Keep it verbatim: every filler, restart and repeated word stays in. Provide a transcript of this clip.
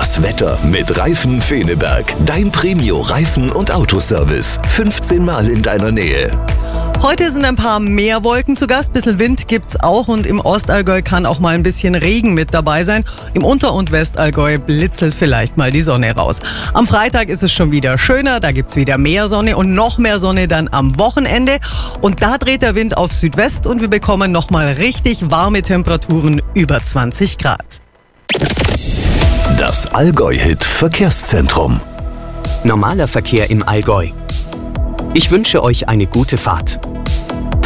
Das Wetter mit Reifen Feneberg. Dein Premio Reifen- und Autoservice. fünfzehn Mal in deiner Nähe. Heute sind ein paar mehr Wolken zu Gast, bisschen Wind gibt's auch und im Ostallgäu kann auch mal ein bisschen Regen mit dabei sein. Im Unter- und Westallgäu blitzelt vielleicht mal die Sonne raus. Am Freitag ist es schon wieder schöner, da gibt's wieder mehr Sonne und noch mehr Sonne dann am Wochenende. Und da dreht der Wind auf Südwest und wir bekommen nochmal richtig warme Temperaturen über zwanzig Grad. Das Allgäu-Hit Verkehrszentrum. Normaler Verkehr im Allgäu. Ich wünsche euch eine gute Fahrt.